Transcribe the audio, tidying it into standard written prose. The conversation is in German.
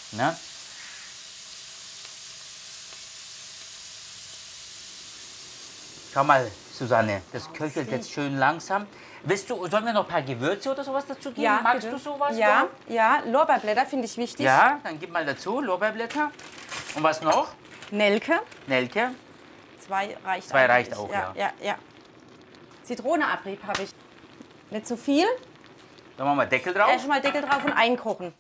Ne? Schau mal, Susanne, das köchelt jetzt schön langsam. Willst du, sollen wir noch ein paar Gewürze oder sowas dazu geben? Ja, Magst bitte. du sowas? Ja, überhaupt? ja, Lorbeerblätter finde ich wichtig. Ja, dann gib mal dazu, Lorbeerblätter. Und was noch? Nelke, Nelke. 2 reicht Zwei eigentlich. reicht auch, ja. Ja. Zitroneabrieb habe ich. Nicht zu viel. Dann machen wir Deckel drauf. Erstmal Deckel drauf und einkochen.